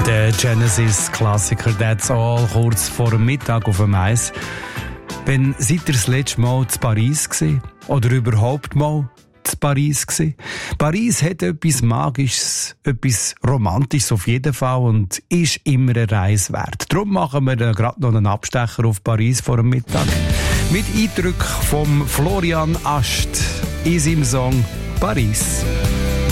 Der Genesis-Klassiker «That's All» kurz vor dem Mittag auf dem Eis. Seid ihr das letzte Mal zu Paris gewesen? Oder überhaupt mal zu Paris gewesen? Paris hat etwas Magisches, etwas Romantisches auf jeden Fall und ist immer eine Reise wert. Darum machen wir gerade noch einen Abstecher auf Paris vor dem Mittag. Mit Eindruck vom Florian Ascht in seinem Song «Paris».